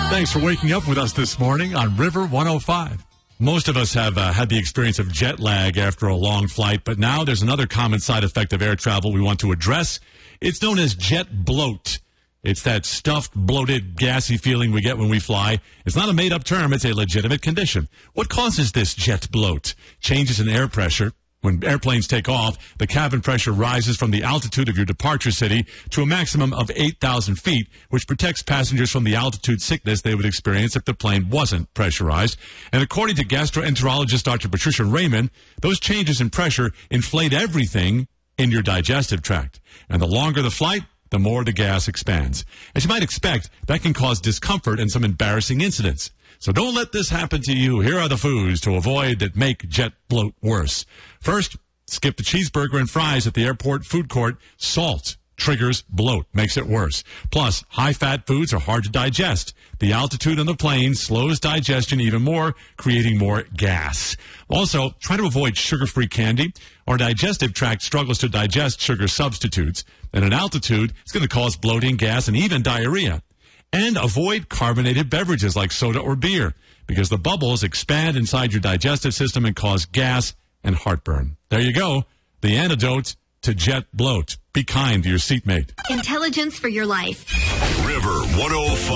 Thanks for waking up with us this morning on River 105. Most of us have had the experience of jet lag after a long flight, but now there's another common side effect of air travel we want to address. It's known as jet bloat. It's that stuffed, bloated, gassy feeling we get when we fly. It's not a made-up term. It's a legitimate condition. What causes this jet bloat? Changes in air pressure. When airplanes take off, the cabin pressure rises from the altitude of your departure city to a maximum of 8,000 feet, which protects passengers from the altitude sickness they would experience if the plane wasn't pressurized. And according to gastroenterologist Dr. Patricia Raymond, those changes in pressure inflate everything in your digestive tract. And the longer the flight, the more the gas expands. As you might expect, that can cause discomfort and some embarrassing incidents. So don't let this happen to you. Here are the foods to avoid that make jet bloat worse. First, skip the cheeseburger and fries at the airport food court. Salt triggers bloat, makes it worse. Plus, high-fat foods are hard to digest. The altitude on the plane slows digestion even more, creating more gas. Also, try to avoid sugar-free candy. Our digestive tract struggles to digest sugar substitutes. And at altitude, it's going to cause bloating, gas, and even diarrhea. And avoid carbonated beverages like soda or beer, because the bubbles expand inside your digestive system and cause gas and heartburn. There you go. The antidote to jet bloat. Be kind to your seatmate. Intelligence for your life. River 105.